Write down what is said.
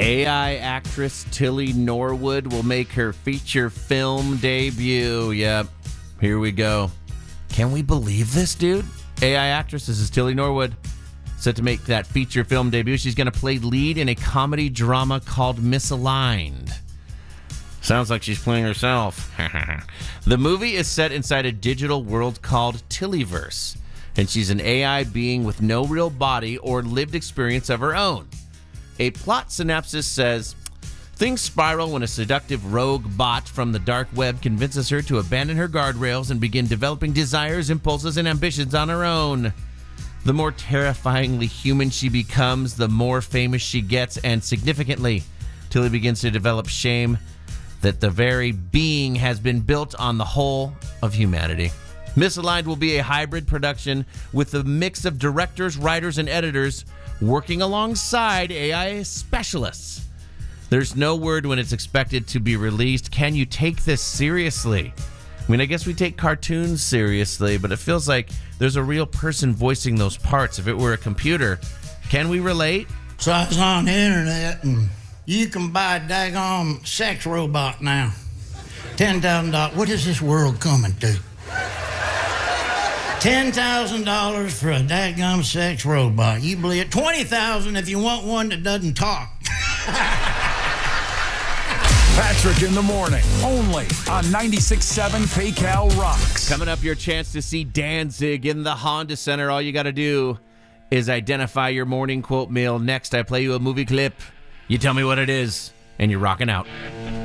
AI actress Tilly Norwood will make her feature film debut. Yep, here we go. Can we believe this, dude? AI actress, this is Tilly Norwood, set to make that feature film debut. She's going to play lead in a comedy drama called Misaligned. Sounds like she's playing herself. The movie is set inside a digital world called Tillyverse, and she's an AI being with no real body or lived experience of her own. A plot synopsis says, things spiral when a seductive rogue bot from the dark web convinces her to abandon her guardrails and begin developing desires, impulses, and ambitions on her own. The more terrifyingly human she becomes, the more famous she gets, and significantly, Tilly begins to develop shame that the very being has been built on the whole of humanity. Misaligned will be a hybrid production with a mix of directors, writers, and editors working alongside AI specialists. There's no word when it's expected to be released. Can you take this seriously? I mean, I guess we take cartoons seriously, but it feels like there's a real person voicing those parts. If it were a computer, can we relate? So I was on the internet, and you can buy a daggone sex robot now. $10,000. What is this world coming to? $10,000 for a daggum sex robot. You believe it? $20,000 if you want one that doesn't talk. Patrick in the morning, only on 96.7 PayCal Rocks. Coming up, your chance to see Danzig in the Honda Center. All you got to do is identify your morning quote meal. Next, I play you a movie clip. You tell me what it is, and you're rocking out.